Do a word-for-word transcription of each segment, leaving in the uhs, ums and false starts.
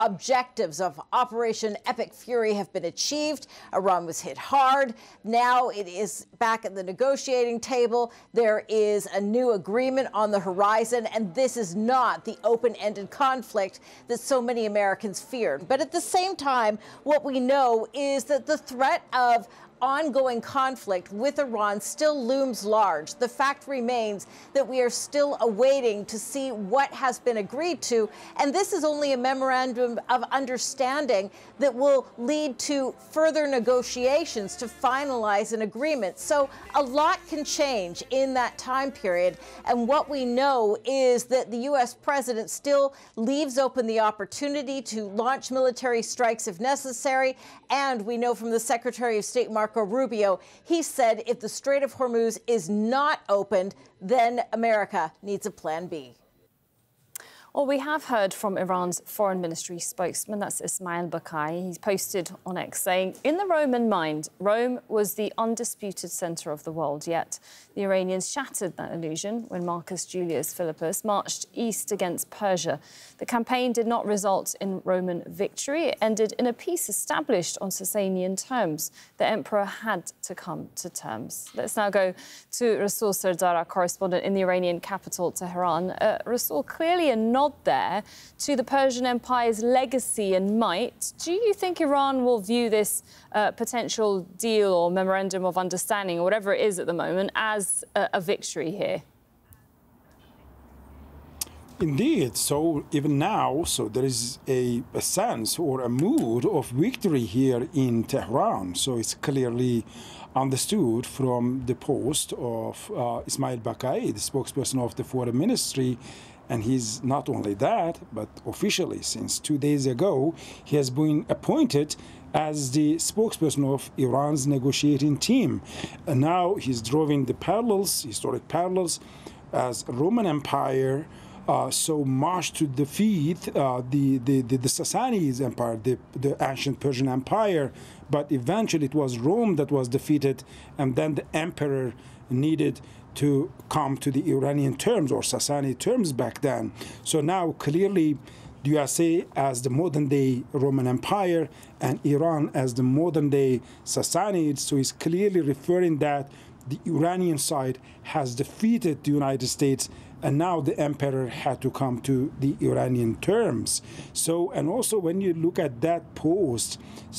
objectives of Operation Epic Fury have been achieved. Iran was hit hard. Now it is back at the negotiating table. There is a new agreement on the horizon, and this is not the open-ended conflict that so many Americans feared. But at the same time, what we know is that the threat of ongoing conflict with Iran still looms large. The fact remains that we are still awaiting to see what has been agreed to, and this is only a memorandum of understanding that will lead to further negotiations to finalize an agreement. So a lot can change in that time period, and what we know is that the U S president still leaves open the opportunity to launch military strikes if necessary, and we know from the Secretary of State, Marco Rubio, he said if the Strait of Hormuz is not opened, then America needs a plan B. Well, we have heard from Iran's foreign ministry spokesman, that's Ismail Baqai. He's posted on X saying, in the Roman mind, Rome was the undisputed centre of the world, yet the Iranians shattered that illusion when Marcus Julius Philippus marched east against Persia. The campaign did not result in Roman victory. It ended in a peace established on Sasanian terms. The emperor had to come to terms. Let's now go to Rasul Sardar, our correspondent in the Iranian capital, Tehran. Uh, Rasul, clearly a nod there to the Persian Empire's legacy and might. Do you think Iran will view this uh, potential deal or memorandum of understanding, or whatever it is at the moment, as a, a victory here? Indeed. So even now, so there is a, a sense or a mood of victory here in Tehran. So it's clearly understood from the post of uh, Ismail Baqai, the spokesperson of the foreign ministry. And he's not only that, but officially, since two days ago, he has been appointed as the spokesperson of Iran's negotiating team. And now he's drawing the parallels, historic parallels, as Roman Empire uh, so marched to defeat uh, the, the, the, the Sassanid Empire, the, the ancient Persian Empire, but eventually it was Rome that was defeated, and then the emperor needed to come to the Iranian terms or Sassanid terms back then. So now clearly the U S A as the modern-day Roman Empire and Iran as the modern-day Sassanid. So it's clearly referring that the Iranian side has defeated the United States, and now the emperor had to come to the Iranian terms. So, and also when you look at that post,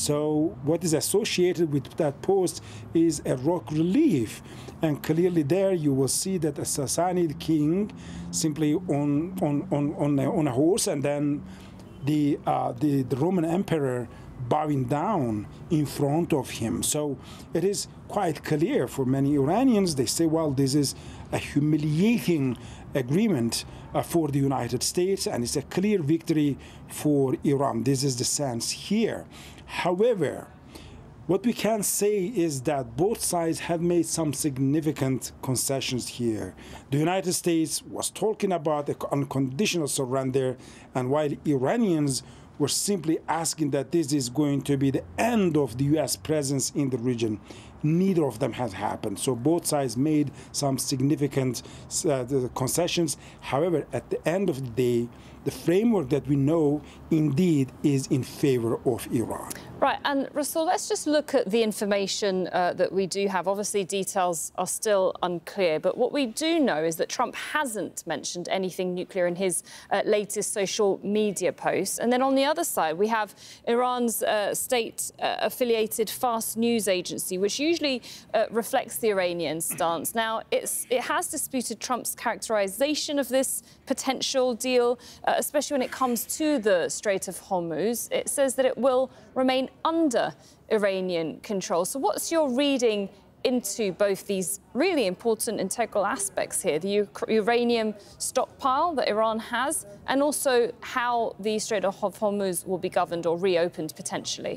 so what is associated with that post is a rock relief. And clearly there you will see that a Sassanid king simply on, on, on, on, a, on a horse, and then the, uh, the, the Roman emperor bowing down in front of him. So it is quite clear for many Iranians. They say, well, this is a humiliating agreement uh, for the United States, and it's a clear victory for Iran. This is the sense here. However, what we can say is that both sides have made some significant concessions here. The United States was talking about the unconditional surrender, and while Iranians were simply asking that this is going to be the end of the U S presence in the region, neither of them has happened. So both sides made some significant uh, concessions. However, at the end of the day, the framework that we know indeed is in favor of Iran. Right, and Rasul, let's just look at the information uh, that we do have. Obviously, details are still unclear, but what we do know is that Trump hasn't mentioned anything nuclear in his uh, latest social media posts. And then on the other side, we have Iran's uh, state-affiliated uh, Fast News agency, which usually uh, reflects the Iranian stance. Now, it's, it has disputed Trump's characterization of this potential deal, uh, especially when it comes to the Strait of Hormuz. It says that it will remain under Iranian control. So what's your reading into both these really important integral aspects here, the uranium stockpile that Iran has, and also how the Strait of Hormuz will be governed or reopened potentially?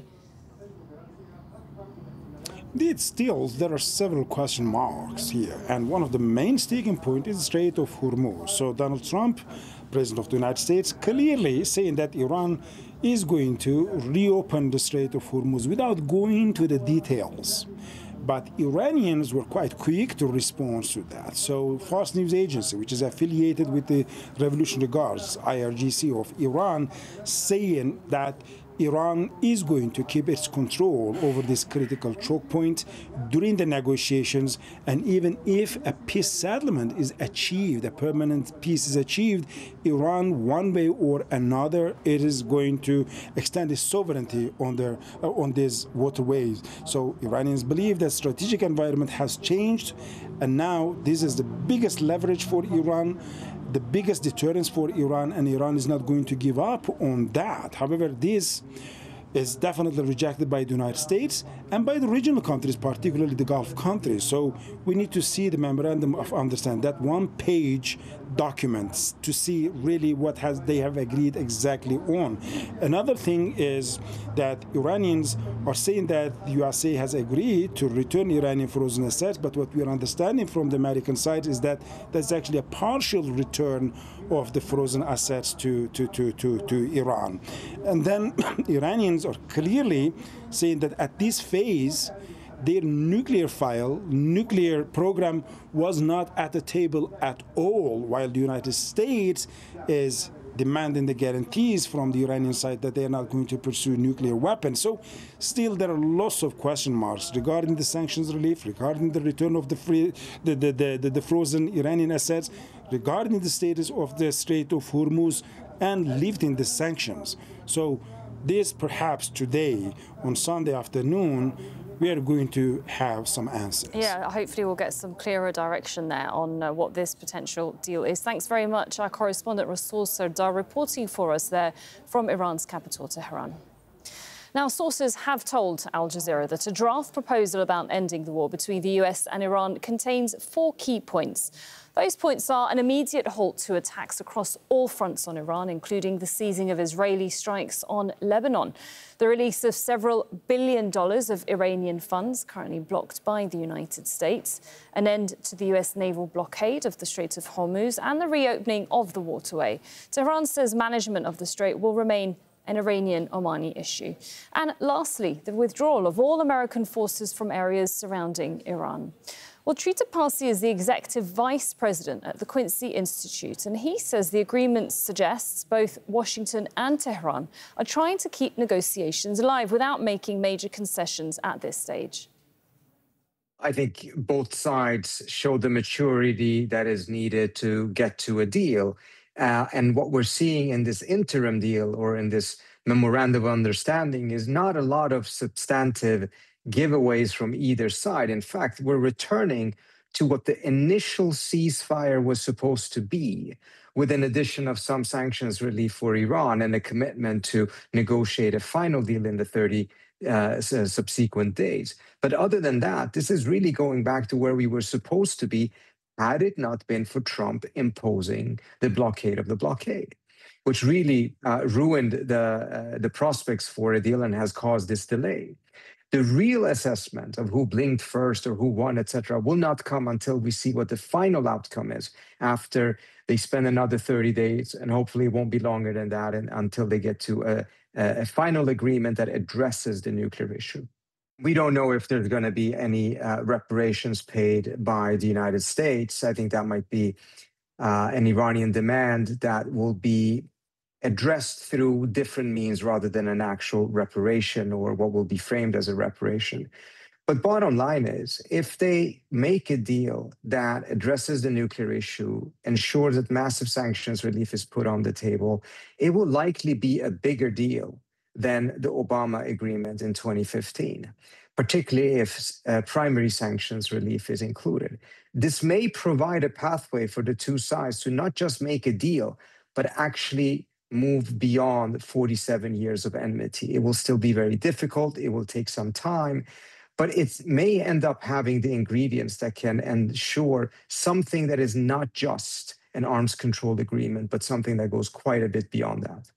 Indeed, still, there are several question marks here, and one of the main sticking points is the Strait of Hormuz. So Donald Trump, President of the United States, clearly saying that Iran is going to reopen the Strait of Hormuz without going into the details. But Iranians were quite quick to respond to that. So Fars News Agency, which is affiliated with the Revolutionary Guards, I R G C of Iran, saying that Iran is going to keep its control over this critical choke point during the negotiations, and even if a peace settlement is achieved, a permanent peace is achieved, Iran, one way or another, it is going to extend its sovereignty on their uh, on these waterways. So Iranians believe that strategic environment has changed, and now this is the biggest leverage for Iran, the biggest deterrence for Iran, and Iran is not going to give up on that. However, this is definitely rejected by the United States and by the regional countries, particularly the Gulf countries. So we need to see the memorandum of understanding, that one-page documents, to see really what has they have agreed exactly on. Another thing is that Iranians are saying that the U S A has agreed to return Iranian frozen assets, but what we are understanding from the American side is that that's actually a partial return of the frozen assets to, to, to, to, to Iran. And then Iranians are clearly saying that at this phase, their nuclear file, nuclear program was not at the table at all, while the United States is demanding the guarantees from the Iranian side that they are not going to pursue nuclear weapons. So still there are lots of question marks regarding the sanctions relief, regarding the return of the free, the, the, the, the, the frozen Iranian assets, regarding the status of the Strait of Hormuz, and lifting the sanctions. So this perhaps today, on Sunday afternoon, we are going to have some answers. Yeah, hopefully we'll get some clearer direction there on uh, what this potential deal is. Thanks very much, our correspondent Rasool Sardar, reporting for us there from Iran's capital, Tehran. Now, sources have told Al Jazeera that a draft proposal about ending the war between the U S and Iran contains four key points. Those points are an immediate halt to attacks across all fronts on Iran, including the seizing of Israeli strikes on Lebanon, the release of several billion dollars of Iranian funds currently blocked by the United States, an end to the U S naval blockade of the Strait of Hormuz, and the reopening of the waterway. Tehran says management of the strait will remain an Iranian-Omani issue. And lastly, the withdrawal of all American forces from areas surrounding Iran. Well, Trita Parsi is the executive vice president at the Quincy Institute, and he says the agreement suggests both Washington and Tehran are trying to keep negotiations alive without making major concessions at this stage. I think both sides show the maturity that is needed to get to a deal. Uh, and what we're seeing in this interim deal or in this memorandum of understanding is not a lot of substantive giveaways from either side. In fact, we're returning to what the initial ceasefire was supposed to be, with an addition of some sanctions relief for Iran and a commitment to negotiate a final deal in the thirty uh, subsequent days. But other than that, this is really going back to where we were supposed to be had it not been for Trump imposing the blockade of the blockade, which really uh, ruined the, uh, the prospects for a deal and has caused this delay. The real assessment of who blinked first or who won, et cetera, will not come until we see what the final outcome is after they spend another thirty days, and hopefully it won't be longer than that, and until they get to a, a final agreement that addresses the nuclear issue. We don't know if there's going to be any uh, reparations paid by the United States. I think that might be uh, an Iranian demand that will be addressed through different means rather than an actual reparation or what will be framed as a reparation. But bottom line is, if they make a deal that addresses the nuclear issue, ensures that massive sanctions relief is put on the table, it will likely be a bigger deal than the Obama agreement in twenty fifteen, particularly if uh, primary sanctions relief is included. This may provide a pathway for the two sides to not just make a deal, but actually move beyond forty-seven years of enmity. It will still be very difficult. It will take some time, but it may end up having the ingredients that can ensure something that is not just an arms control agreement, but something that goes quite a bit beyond that.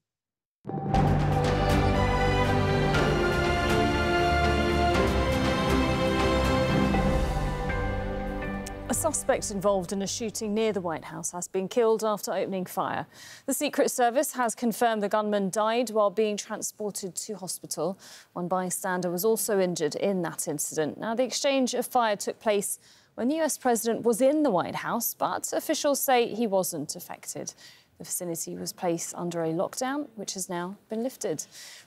suspect involved in a shooting near the White House has been killed after opening fire. The Secret Service has confirmed the gunman died while being transported to hospital. One bystander was also injured in that incident. Now, the exchange of fire took place when the U S president was in the White House, but officials say he wasn't affected. The vicinity was placed under a lockdown, which has now been lifted.